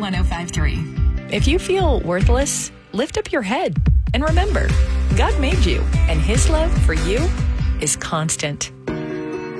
1053. If you feel worthless, lift up your head and remember, God made you, and His love for you is constant.